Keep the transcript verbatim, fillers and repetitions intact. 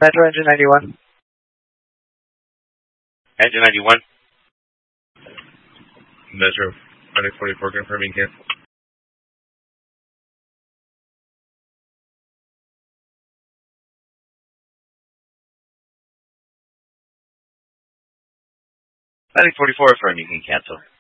Metro Engine ninety-one. Engine ninety-one. Metro Medic forty-four confirming cancel. Medic forty-four affirming, you can cancel.